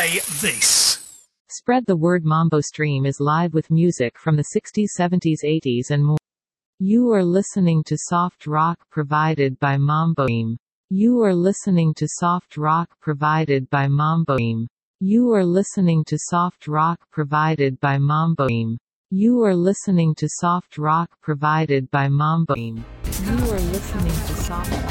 play this. Spread the word. Mambo Stream is live with music from the 60s, 70s, 80s and more. You are listening to soft rock provided by Mambo Stream. You are listening to soft rock provided by Mambo Stream. You are listening to soft rock provided by Mambo Stream. You are listening to soft rock provided by Mambo Stream. You are listening to soft rock.